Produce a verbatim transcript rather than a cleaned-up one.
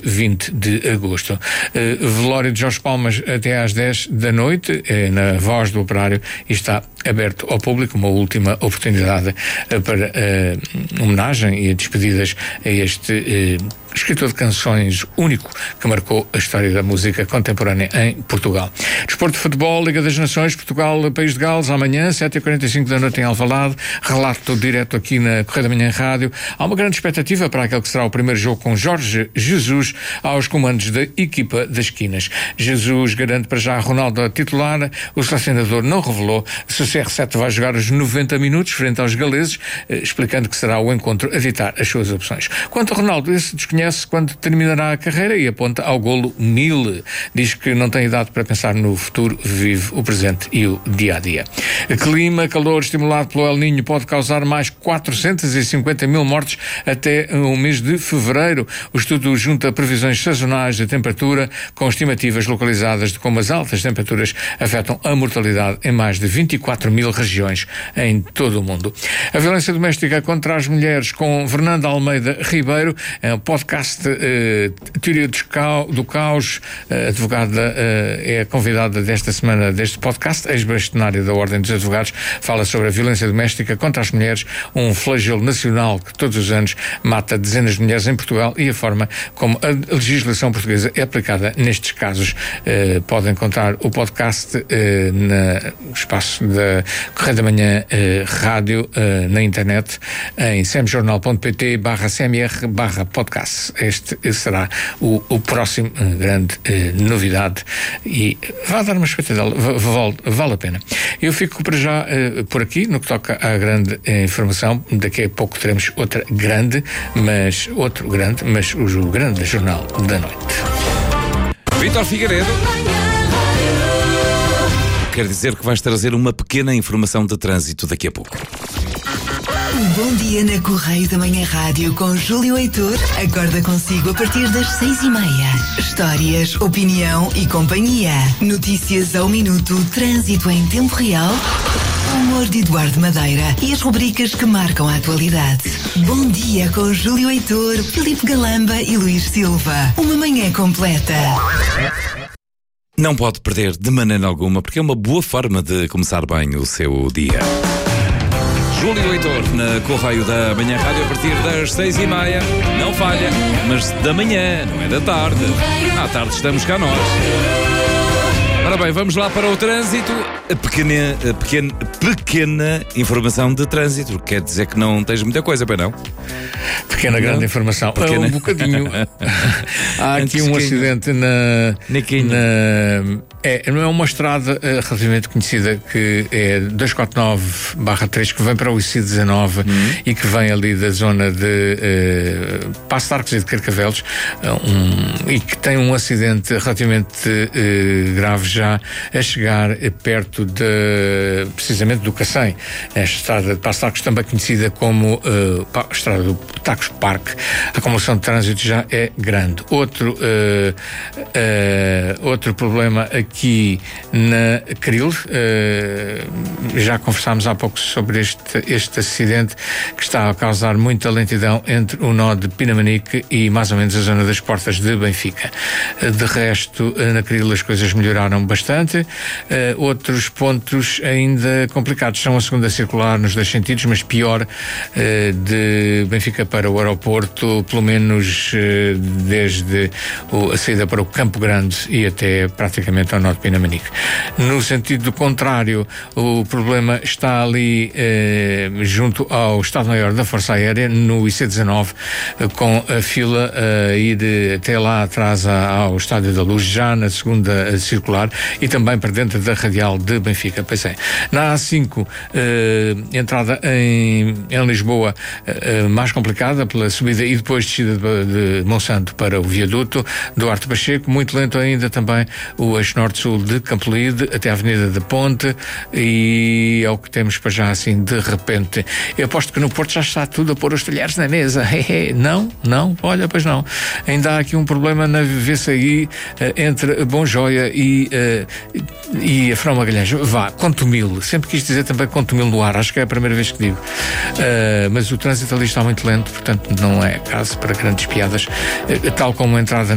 vinte de agosto. Uh, velório de Jorge Palmas até às dez da noite, uh, na Voz do Operário, e está aberto ao público, uma última oportunidade uh, para uh, homenagem e despedidas a este uh, escritor de canções único que marcou a história da música contemporânea em Portugal. Desporto de futebol, Liga das Nações, Portugal, País de Gales, amanhã, sete e quarenta e cinco da noite em Alvalade, relato direto aqui na Correio da Manhã Rádio. Há uma grande expectativa para aquele que será o primeiro jogo com Jorge Jesus aos comandos da equipa das Quinas. Jesus garante para já Ronaldo a titular, o selecionador não revelou se o C R sete vai jogar os noventa minutos frente aos galeses, explicando que será o encontro a ditar as suas opções. Quanto a Ronaldo, esse desconhece quando terminará a carreira e aponta ao golo mil. Diz que não tem idade para pensar no futuro, vive o presente e o dia-a-dia. Clima, calor estimulado pelo El Niño pode causar mais quatrocentos e cinquenta mil mortes até o mês de fevereiro. O estudo junta previsões sazonais de temperatura com estimativas localizadas de como as altas temperaturas afetam a mortalidade em mais de vinte e quatro mil regiões em todo o mundo. A violência doméstica contra as mulheres com Fernanda Almeida Ribeiro, é um podcast uh, Teoria do, Cau, do Caos. A advogada uh, é a convidada desta semana deste podcast, ex-bastonária da Ordem dos Advogados, fala sobre a violência doméstica contra as mulheres, um flagelo nacional que todos os anos mata dezenas de mulheres em Portugal e a forma como a legislação portuguesa é aplicada nestes casos. Uh, podem encontrar o podcast uh, no espaço da Correio da Manhã uh, Rádio uh, na internet em semjornal.pt barra cmr barra podcast. Este será o, o próximo uh, grande uh, novidade e vai dar uma espetada, vale, vale a pena. Eu fico para já uh, por aqui no que toca à grande uh, informação. Daqui a pouco teremos outra grande, mas outro grande, mas o grande jornal da noite. Vítor Figueiredo, quer dizer que vais trazer uma pequena informação de trânsito daqui a pouco. Um bom dia na Correio da Manhã Rádio com Júlio Heitor. Acorda consigo a partir das seis e meia. Histórias, opinião e companhia. Notícias ao minuto, trânsito em tempo real, humor de Eduardo Madeira e as rubricas que marcam a atualidade. Bom dia com Júlio Heitor, Filipe Galamba e Luís Silva. Uma manhã completa. Não pode perder de maneira alguma, porque é uma boa forma de começar bem o seu dia. Júlio Heitor, na Correio da Manhã Rádio, a partir das seis e meia. Não falha, mas da manhã, não é da tarde. À tarde estamos cá nós. Ora bem, vamos lá para o trânsito. A pequena, a pequena, pequena informação de trânsito. Quer dizer que não tens muita coisa, bem não? Pequena, grande não? informação. Pequena. É um bocadinho. Há aqui um acidente na... na é, não é uma estrada uh, relativamente conhecida, que é duzentos e quarenta e nove barra três, que vem para o I C dezenove uhum. e que vem ali da zona de uh, Passo de Arcos e de Carcavelos, uh, um, e que tem um acidente relativamente uh, grave já a chegar uh, perto de, precisamente do Cacém. Esta estrada de Passo de Arcos, também conhecida como uh, a estrada do Tacos Parque. A acumulação de trânsito já é grande. Outro, uh, uh, outro problema aqui na Cril, uh, já conversámos há pouco sobre este, este acidente que está a causar muita lentidão entre o nó de Pinamanique e mais ou menos a zona das Portas de Benfica. Uh, de resto, uh, na Cril as coisas melhoraram bastante. Uh, outros pontos ainda complicados são a segunda circular nos dois sentidos, mas pior uh, de Benfica para o aeroporto, pelo menos uh, desde o, a saída para o Campo Grande e até praticamente ao nó de Pinamanique. No sentido contrário, o problema está ali eh, junto ao Estado-Maior da Força Aérea, no I C dezenove, eh, com a fila a eh, ir até lá atrás ao Estádio da Luz, já na segunda circular, e também para dentro da Radial de Benfica. Pois é, na A cinco, eh, entrada em, em Lisboa, eh, mais complicada pela subida e depois descida de, de Monsanto para o viaduto Duarte Pacheco, muito lento ainda também o eixo norte-sul de Campolide até a Avenida da Ponte, e é o que temos para já assim de repente. Eu aposto que no Porto já está tudo a pôr os talheres na mesa. Não, não, olha, pois não. Ainda há aqui um problema na V C I uh, entre Bom Joia e, uh, e a Frão Magalhães. Vá, Contumil. Sempre quis dizer também Contumil no ar, acho que é a primeira vez que digo. Uh, mas o trânsito ali está muito lento, portanto não é caso para grandes piadas, uh, tal como a entrada